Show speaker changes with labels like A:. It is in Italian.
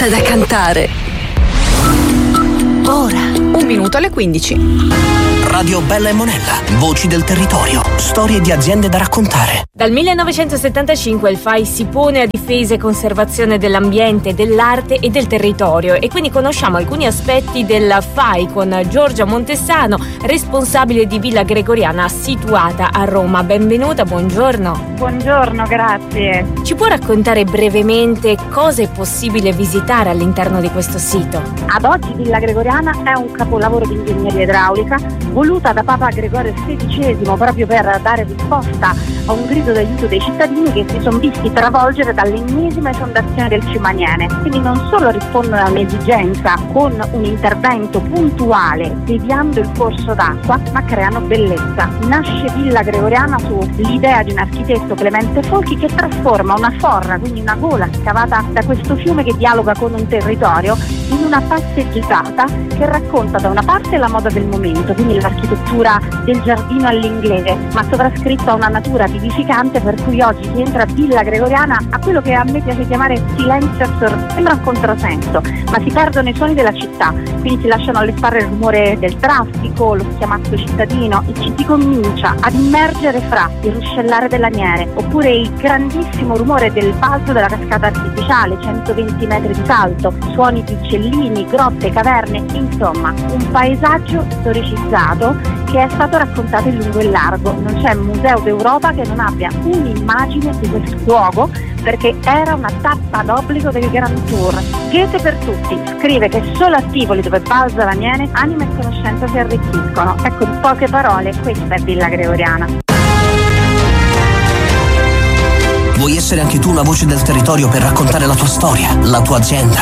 A: tutta da cantare. Ora,
B: 1 minuto alle 15.
C: Radio Bella e Monella, voci del territorio, storie di aziende da raccontare.
D: Dal 1975 il FAI si pone a difesa e conservazione dell'ambiente, dell'arte e del territorio, e quindi conosciamo alcuni aspetti del FAI con Giorgia Montessano, responsabile di Villa Gregoriana situata a Roma. Benvenuta, buongiorno.
E: Buongiorno, grazie.
D: Ci può raccontare brevemente cosa è possibile visitare all'interno di questo sito?
E: Ad oggi Villa Gregoriana è un capolavoro di ingegneria idraulica voluta da Papa Gregorio XVI proprio per dare risposta a un grido d'aiuto dei cittadini che si sono visti travolgere dall'ennesima esondazione del Cimaniene. Quindi non solo rispondono a un'esigenza con un intervento puntuale deviando il corso d'acqua, ma creano bellezza. Nasce Villa Gregoriana sull'idea di un architetto, Clemente Folchi, che trasforma una forra, quindi una gola scavata da questo fiume che dialoga con un territorio, in una passeggiata che racconta da una parte la moda del momento, quindi l'architettura del giardino all'inglese, ma sovrascritto a una natura vivificante, per cui oggi si entra a Villa Gregoriana a quello che a me piace chiamare silenzio assordante. Sembra un controsenso, ma si perdono i suoni della città, quindi si lasciano alle spalle il rumore del traffico, lo schiamazzo cittadino, e ci si comincia ad immergere fra il ruscellare dell'Aniere oppure il grandissimo rumore del balzo della cascata artificiale, 120 metri di salto, suoni di uccellini, grotte, caverne, insomma un paesaggio storicizzato che è stato raccontato in lungo e largo. Non c'è museo d'Europa che non abbia un'immagine di questo luogo, perché era una tappa d'obbligo del Grand Tour. Goethe per tutti scrive che solo a Tivoli, dove balza l'Aniene, anima e conoscenza si arricchiscono. Ecco, in poche parole, questa è Villa Gregoriana.
C: Vuoi essere anche tu una voce del territorio per raccontare la tua storia, la tua azienda,